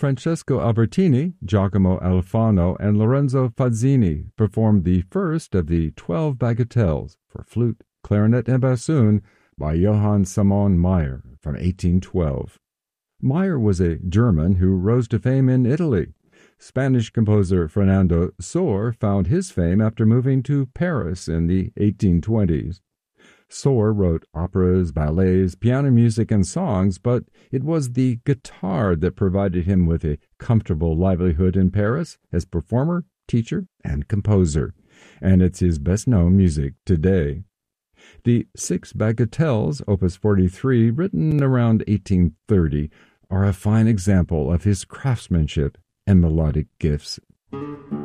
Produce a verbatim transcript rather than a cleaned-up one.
Francesco Albertini, Giacomo Alfano, and Lorenzo Fazzini performed the first of the twelve bagatelles for flute, clarinet, and bassoon by Johann Simon Mayr from eighteen twelve. Mayr was a German who rose to fame in Italy. Spanish composer Fernando Sor found his fame after moving to Paris in the eighteen twenties. Sor wrote operas, ballets, piano music, and songs, but it was the guitar that provided him with a comfortable livelihood in Paris as performer, teacher, and composer, and it's his best-known music today. The Six Bagatelles, Opus forty-three, written around eighteen thirty, are a fine example of his craftsmanship and melodic gifts.